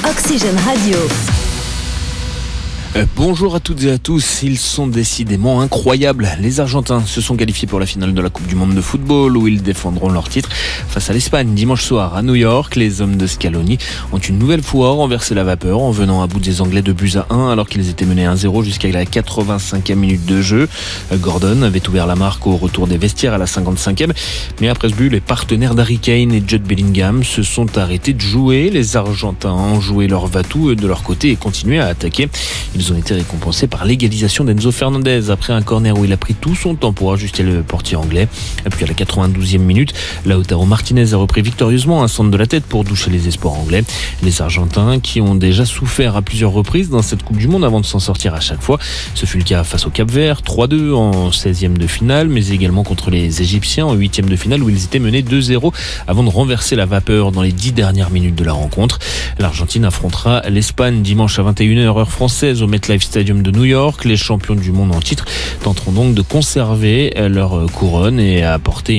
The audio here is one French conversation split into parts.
Oxygène Radio. Bonjour à toutes et à tous, ils sont décidément incroyables. Les Argentins se sont qualifiés pour la finale de la Coupe du Monde de football où ils défendront leur titre face à l'Espagne dimanche soir à New York. Les hommes de Scaloni ont une nouvelle fois renversé la vapeur en venant à bout des Anglais de buts à 1 alors qu'ils étaient menés 1-0 jusqu'à la 85e minute de jeu. Gordon avait ouvert la marque au retour des vestiaires à la 55e, mais après ce but, les partenaires d'Harry Kane et Jude Bellingham se sont arrêtés de jouer. Les Argentins ont joué leur va-tout de leur côté et continué à attaquer. Ils ont été récompensés par l'égalisation d'Enzo Fernandez après un corner où il a pris tout son temps pour ajuster le portier anglais. Et puis à la 92e minute, Lautaro Martinez a repris victorieusement un centre de la tête pour doucher les espoirs anglais. Les Argentins qui ont déjà souffert à plusieurs reprises dans cette Coupe du Monde avant de s'en sortir à chaque fois. Ce fut le cas face au Cap-Vert, 3-2 en 16e de finale, mais également contre les Égyptiens en 8e de finale où ils étaient menés 2-0 avant de renverser la vapeur dans les 10 dernières minutes de la rencontre. L'Argentine affrontera l'Espagne dimanche à 21h heure française au MetLife Stadium de New York. Les champions du monde en titre tenteront donc de conserver leur couronne et apporter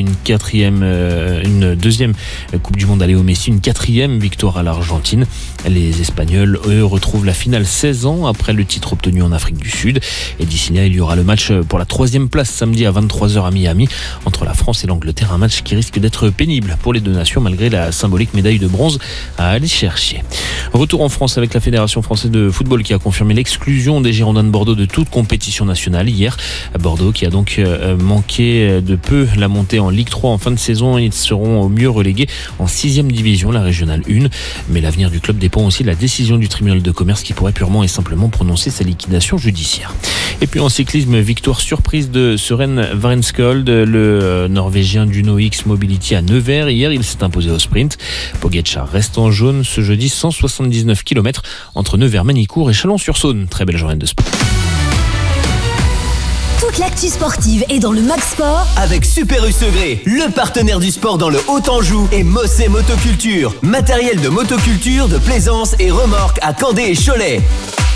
une deuxième Coupe du monde à Léo Messi, une 4e victoire à l'Argentine. Les Espagnols, eux, retrouvent la finale 16 ans après le titre obtenu en Afrique du Sud. Et d'ici là, il y aura le match pour la 3e place samedi à 23h à Miami entre la France et l'Angleterre. Un match qui risque d'être pénible pour les deux nations malgré la symbolique médaille de bronze à aller chercher. Retour en France avec la Fédération française de football qui a confirmé l'exclusion des Girondins de Bordeaux de toute compétition nationale hier. Bordeaux qui a donc manqué de peu la montée en Ligue 3 en fin de saison. Ils seront au mieux relégués en 6e division, la régionale 1. Mais l'avenir du club dépend aussi de la décision du tribunal de commerce qui pourrait purement et simplement prononcer sa liquidation judiciaire. Et puis en cyclisme, victoire surprise de Søren Varenskold, le Norvégien d'Uno X Mobility à Nevers. Hier, il s'est imposé au sprint. Pogačar reste en jaune ce jeudi, 179 km entre Nevers-Manicourt et Chalon-sur-Saône. Très belle journée de sport. Toute l'actu sportive est dans le Max Sport avec Super U Segré, le partenaire du sport dans le Haut-Anjou, et Mossé Motoculture, matériel de motoculture, de plaisance et remorque à Candé et Cholet.